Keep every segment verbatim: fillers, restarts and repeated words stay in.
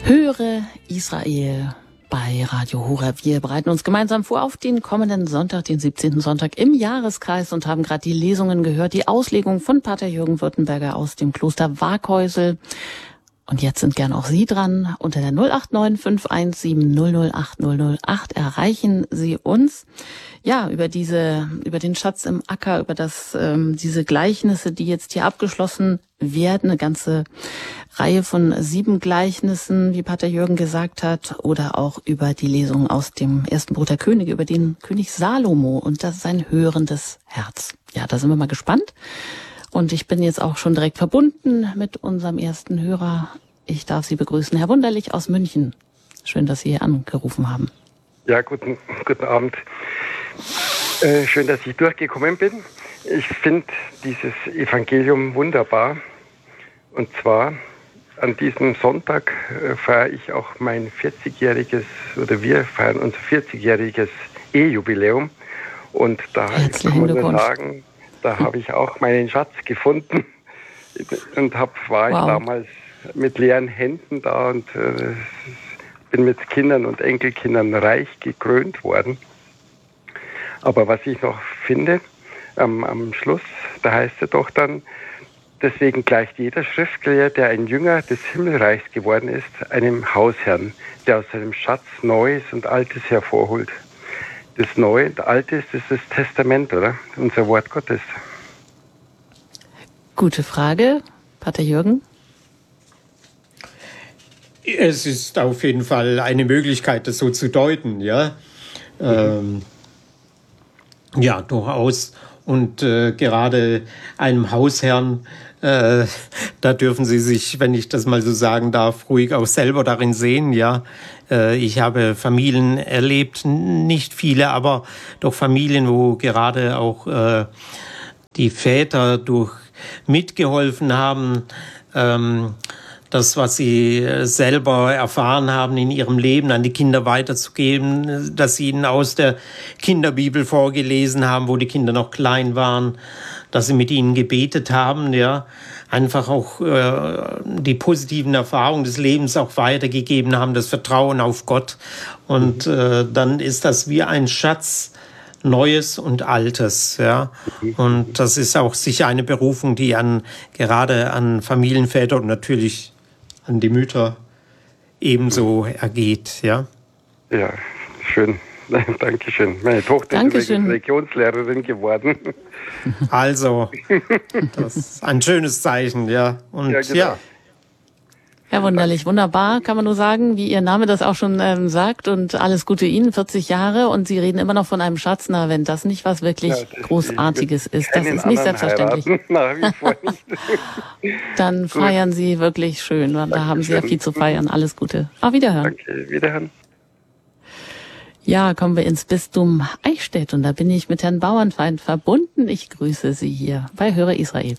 Höre Israel bei Radio Horeb. Wir bereiten uns gemeinsam vor auf den kommenden Sonntag, den siebzehnten Sonntag im Jahreskreis und haben gerade die Lesungen gehört, die Auslegung von Pater Jürgen Württemberger aus dem Kloster Waaghäusel. Und jetzt sind gern auch Sie dran. Unter der null acht neun fünf eins sieben null null acht null null acht erreichen Sie uns. Ja, über diese, über den Schatz im Acker, über das, ähm, diese Gleichnisse, die jetzt hier abgeschlossen werden, eine ganze Reihe von sieben Gleichnissen, wie Pater Jürgen gesagt hat, oder auch über die Lesung aus dem ersten Buch der Könige, über den König Salomo und das sein hörendes Herz. Ja, da sind wir mal gespannt. Und ich bin jetzt auch schon direkt verbunden mit unserem ersten Hörer. Ich darf Sie begrüßen, Herr Wunderlich aus München. Schön, dass Sie hier angerufen haben. Ja, guten, guten Abend. Äh, schön, dass ich durchgekommen bin. Ich finde dieses Evangelium wunderbar. Und zwar an diesem Sonntag äh, feiere ich auch mein vierzigjähriges, oder wir feiern unser vierzigjähriges Ehejubiläum. Und da kann man nur sagen, da habe ich auch meinen Schatz gefunden und hab, war wow. ich damals mit leeren Händen da und äh, bin mit Kindern und Enkelkindern reich gekrönt worden. Aber was ich noch finde, ähm, am Schluss, da heißt es doch dann, deswegen gleicht jeder Schriftgelehrte, der ein Jünger des Himmelreichs geworden ist, einem Hausherrn, der aus seinem Schatz Neues und Altes hervorholt. Das Neue und Alte ist das Testament, oder? Unser Wort Gottes. Gute Frage. Pater Jürgen? Es ist auf jeden Fall eine Möglichkeit, das so zu deuten, ja. Mhm. Ähm, ja, durchaus. Und äh, gerade einem Hausherrn, äh, da dürfen Sie sich, wenn ich das mal so sagen darf, ruhig auch selber darin sehen, ja. Äh, ich habe Familien erlebt, nicht viele, aber doch Familien, wo gerade auch äh, die Väter durch mitgeholfen haben, ähm, das, was sie selber erfahren haben in ihrem Leben, an die Kinder weiterzugeben, dass sie ihnen aus der Kinderbibel vorgelesen haben, wo die Kinder noch klein waren, dass sie mit ihnen gebetet haben, ja, einfach auch äh, die positiven Erfahrungen des Lebens auch weitergegeben haben, das Vertrauen auf Gott. Und äh, dann ist das wie ein Schatz, Neues und Altes, ja. Und das ist auch sicher eine Berufung, die an gerade an Familienväter und natürlich an die Mütter ebenso ergeht, ja. Ja, schön. Dankeschön. Meine Tochter Dankeschön. ist Religionslehrerin geworden. Also, das ist ein schönes Zeichen, ja. Und ja, genau. ja. Ja, wunderlich, wunderbar, kann man nur sagen, wie Ihr Name das auch schon ähm, sagt, und alles Gute Ihnen, vierzig Jahre, und Sie reden immer noch von einem Schatz. Na, wenn das nicht was wirklich ja, Großartiges ist, das ist nicht selbstverständlich. Na, wie vor nicht. Dann feiern Sie wirklich schön, da Dankeschön. Haben Sie ja viel zu feiern. Alles Gute. Auf Wiederhören. Danke, Wiederhören. Ja, kommen wir ins Bistum Eichstätt, und da bin ich mit Herrn Bauernfeind verbunden. Ich grüße Sie hier bei Höre Israel.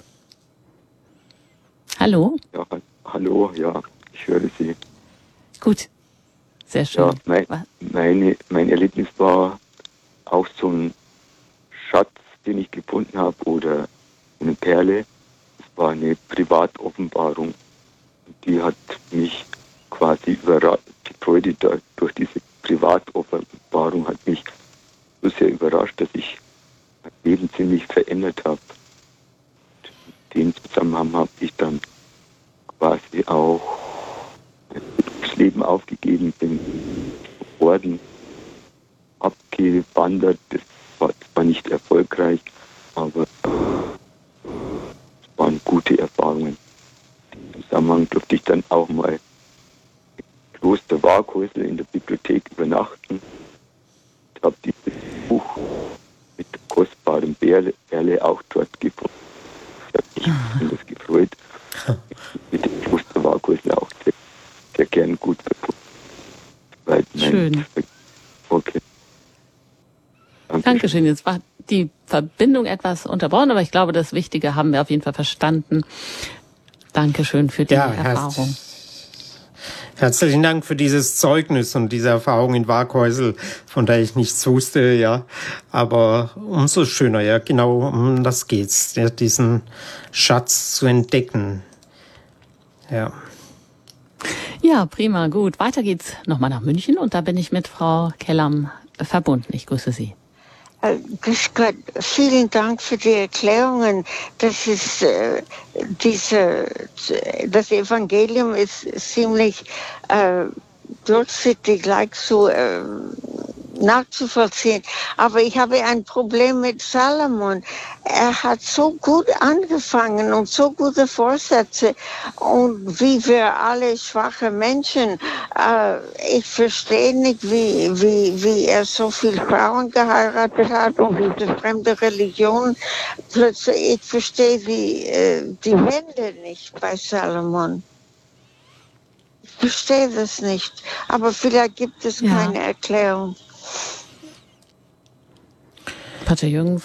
Hallo? Ja, hallo, ja, ich höre Sie. Gut, sehr schön. Ja, mein, meine, mein Erlebnis war auch so ein Schatz, den ich gefunden habe, oder eine Perle. Es war eine Privatoffenbarung. Die hat mich quasi überrascht. Die Freude da, durch diese Privatoffenbarung hat mich so sehr überrascht, dass ich mein Leben ziemlich verändert habe. In dem Zusammenhang habe ich dann quasi auch das Leben aufgegeben, bin worden, abgewandert. Das war zwar nicht erfolgreich, aber es waren gute Erfahrungen. Im Zusammenhang durfte ich dann auch mal im Kloster Waaghäusel in der Bibliothek übernachten. Ich habe dieses Buch mit der kostbaren Perle auch dort gefunden. Ich habe mich besonders gefreut. Mit dem Kloster Waaghäusel auch sehr, sehr gern gut verbunden. Schön. Okay. Dankeschön. Dankeschön. Jetzt war die Verbindung etwas unterbrochen, aber ich glaube, das Wichtige haben wir auf jeden Fall verstanden. Dankeschön für die ja, Erfahrung. Herz, herzlichen Dank für dieses Zeugnis und diese Erfahrung in Waaghäusel, von der ich nichts wusste, ja. Aber umso schöner, ja, genau um das geht's, ja, diesen Schatz zu entdecken. Ja. Ja, prima, gut. Weiter geht's nochmal nach München und da bin ich mit Frau Kellam verbunden. Ich grüße Sie. Äh, grüß Gott, vielen Dank für die Erklärungen. Das ist äh, diese, das Evangelium ist ziemlich äh, durchsichtig, leicht so äh, nachzuvollziehen. Aber ich habe ein Problem mit Salomon. Er hat so gut angefangen und so gute Vorsätze. Und wie wir alle schwache Menschen, äh, ich verstehe nicht, wie, wie, wie er so viele Frauen geheiratet hat und diese fremde Religion. Plötzlich, ich verstehe die, äh, die Wende nicht bei Salomon. Ich verstehe das nicht. Aber vielleicht gibt es Ja. keine Erklärung. Pater Jürgen,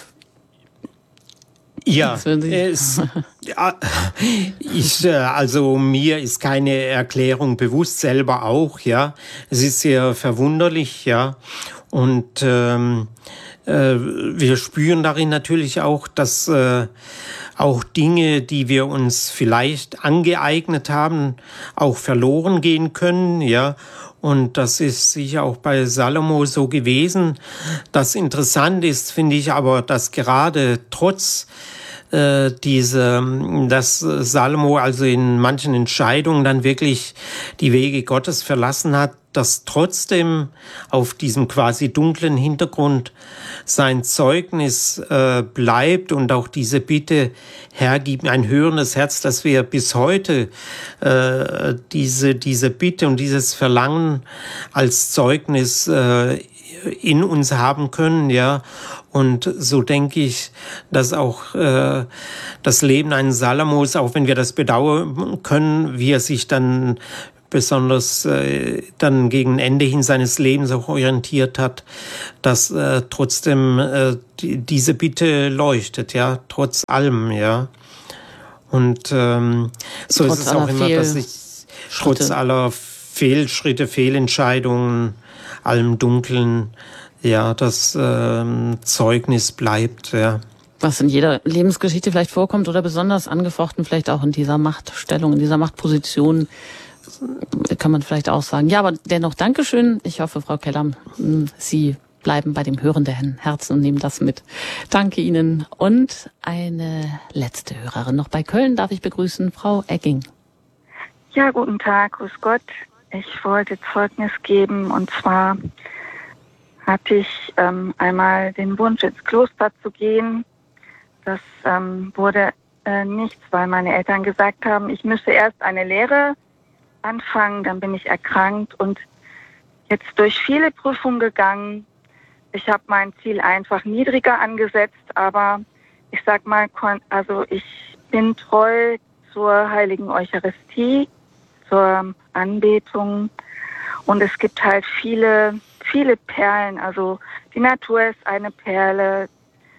Ja, was würden Sie- es, ja, ich, äh, also mir ist keine Erklärung bewusst, selber auch, ja. Es ist sehr verwunderlich, ja. Und ähm, äh, wir spüren darin natürlich auch, dass äh, auch Dinge, die wir uns vielleicht angeeignet haben, auch verloren gehen können, ja. Und das ist sicher auch bei Salomo so gewesen. Das interessant ist, finde ich aber, dass gerade trotz äh, diese, dass Salomo also in manchen Entscheidungen dann wirklich die Wege Gottes verlassen hat, dass trotzdem auf diesem quasi dunklen Hintergrund sein Zeugnis äh, bleibt und auch diese Bitte, Herr, gib mir ein hörendes Herz, dass wir bis heute äh, diese diese Bitte und dieses Verlangen als Zeugnis äh, in uns haben können, ja. Und so denke ich, dass auch äh, das Leben eines Salomos, auch wenn wir das bedauern können, wie er sich dann besonders äh, dann gegen Ende hin seines Lebens auch orientiert hat, dass äh, trotzdem äh, die, diese Bitte leuchtet, ja, trotz allem, ja. Und ähm, so Trotz ist es auch aller immer, dass ich trotz Fehlschritte. aller Fehlschritte, Fehlentscheidungen, allem Dunkeln, ja, das ähm, Zeugnis bleibt, ja. was in jeder Lebensgeschichte vielleicht vorkommt oder besonders angefochten, vielleicht auch in dieser Machtstellung, in dieser Machtposition, kann man vielleicht auch sagen. Ja, aber dennoch Dankeschön. Ich hoffe, Frau Kellam, Sie bleiben bei dem hörenden Herzen und nehmen das mit. Danke Ihnen. Und eine letzte Hörerin noch bei Köln darf ich begrüßen, Frau Egging. Ja, guten Tag, grüß Gott. Ich wollte Zeugnis geben und zwar hatte ich ähm, einmal den Wunsch, ins Kloster zu gehen. Das ähm, wurde äh, nichts, weil meine Eltern gesagt haben, ich müsse erst eine Lehre anfangen, dann bin ich erkrankt und jetzt durch viele Prüfungen gegangen. Ich habe mein Ziel einfach niedriger angesetzt, aber ich sag mal, also ich bin treu zur Heiligen Eucharistie, zur Anbetung und es gibt halt viele, viele Perlen, also die Natur ist eine Perle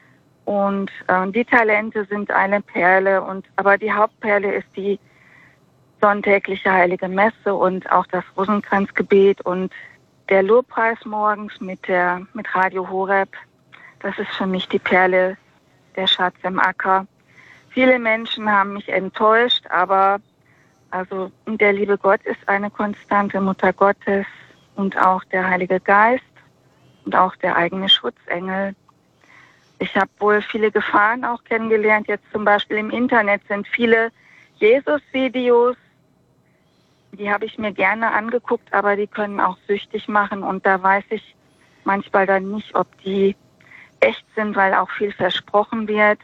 und äh, die Talente sind eine Perle und aber die Hauptperle ist die sonntägliche Heilige Messe und auch das Rosenkranzgebet und der Lobpreis morgens mit der mit Radio Horeb. Das ist für mich die Perle, der Schatz im Acker. Viele Menschen haben mich enttäuscht, aber also der liebe Gott ist eine konstante Mutter Gottes und auch der Heilige Geist und auch der eigene Schutzengel. Ich habe wohl viele Gefahren auch kennengelernt. Jetzt zum Beispiel im Internet sind viele Jesus-Videos. Die habe ich mir gerne angeguckt, aber die können auch süchtig machen. Und da weiß ich manchmal dann nicht, ob die echt sind, weil auch viel versprochen wird.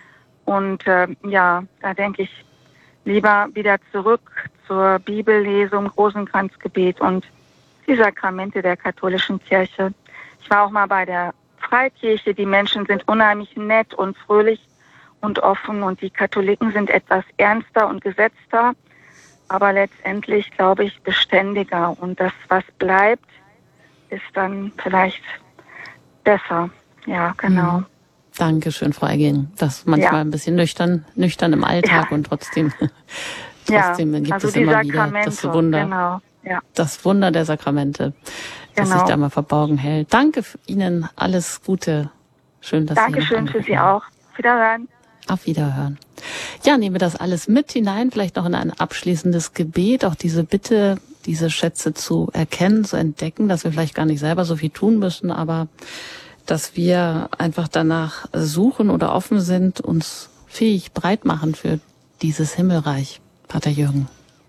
Und äh, ja, da denke ich lieber wieder zurück zur Bibellesung, Rosenkranzgebet und die Sakramente der katholischen Kirche. Ich war auch mal bei der Freikirche. Die Menschen sind unheimlich nett und fröhlich und offen und die Katholiken sind etwas ernster und gesetzter, aber letztendlich, glaube ich, beständiger. Und das, was bleibt, ist dann vielleicht besser. Ja, genau. Mhm. Dankeschön, Frau Egging. Das manchmal Ja. ein bisschen nüchtern, nüchtern im Alltag Ja. und trotzdem, Ja, trotzdem gibt also es die immer wieder Sakramente, das Wunder, genau. Ja. das Wunder der Sakramente, das Genau. sich da mal verborgen hält. Danke Ihnen, alles Gute. Schön, dass Sie hier noch Dankeschön für angerufen Sie haben. auch. Wiederhören. Auf Wiederhören. Ja, nehmen wir das alles mit hinein, vielleicht noch in ein abschließendes Gebet, auch diese Bitte, diese Schätze zu erkennen, zu entdecken, dass wir vielleicht gar nicht selber so viel tun müssen, aber dass wir einfach danach suchen oder offen sind, uns fähig breit machen für dieses Himmelreich. Pater Jürgen.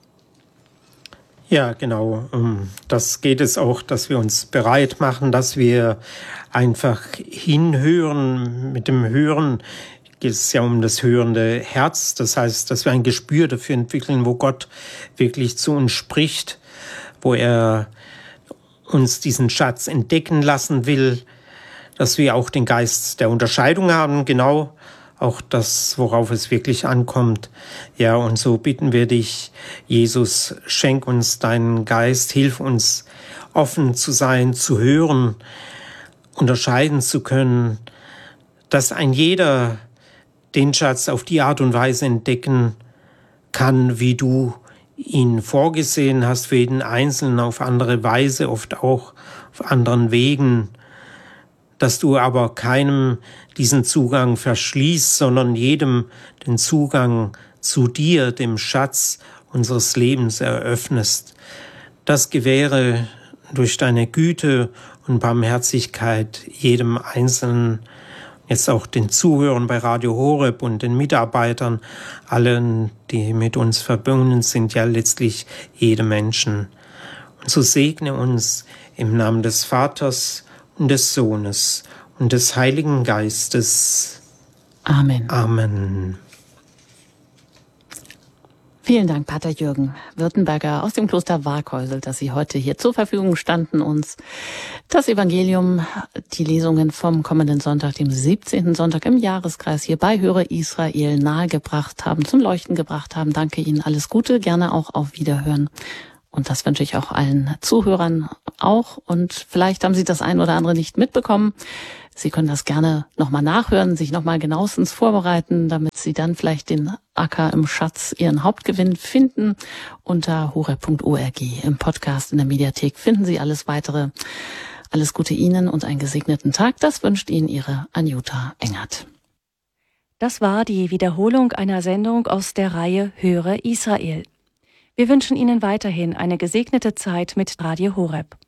Ja, genau. Das geht es auch, dass wir uns bereit machen, dass wir einfach hinhören. Mit dem Hören geht es ja um das hörende Herz. Das heißt, dass wir ein Gespür dafür entwickeln, wo Gott wirklich zu uns spricht, wo er uns diesen Schatz entdecken lassen will, dass wir auch den Geist der Unterscheidung haben, genau, auch das, worauf es wirklich ankommt. Ja, und so bitten wir dich, Jesus, schenk uns deinen Geist, hilf uns, offen zu sein, zu hören, unterscheiden zu können, dass ein jeder den Schatz auf die Art und Weise entdecken kann, wie du ihn vorgesehen hast, für jeden Einzelnen auf andere Weise, oft auch auf anderen Wegen, dass du aber keinem diesen Zugang verschließt, sondern jedem den Zugang zu dir, dem Schatz unseres Lebens eröffnest. Das gewähre durch deine Güte und Barmherzigkeit jedem Einzelnen, jetzt auch den Zuhörern bei Radio Horeb und den Mitarbeitern, allen, die mit uns verbunden sind, ja letztlich jedem Menschen. Und so segne uns im Namen des Vaters und des Sohnes und des Heiligen Geistes. Amen. Amen. Vielen Dank, Pater Jürgen Württemberger aus dem Kloster Warkhäusl, dass Sie heute hier zur Verfügung standen, uns das Evangelium, die Lesungen vom kommenden Sonntag, dem siebzehnten Sonntag im Jahreskreis hier bei Höre Israel nahegebracht haben, zum Leuchten gebracht haben. Danke Ihnen, alles Gute, gerne auch auf Wiederhören. Und das wünsche ich auch allen Zuhörern auch. Und vielleicht haben Sie das ein oder andere nicht mitbekommen. Sie können das gerne nochmal nachhören, sich nochmal genauestens vorbereiten, damit Sie dann vielleicht den Acker im Schatz, Ihren Hauptgewinn finden. Unter horeb punkt org im Podcast, in der Mediathek finden Sie alles Weitere. Alles Gute Ihnen und einen gesegneten Tag. Das wünscht Ihnen Ihre Anjuta Engert. Das war die Wiederholung einer Sendung aus der Reihe Höre Israel. Wir wünschen Ihnen weiterhin eine gesegnete Zeit mit Radio Horeb.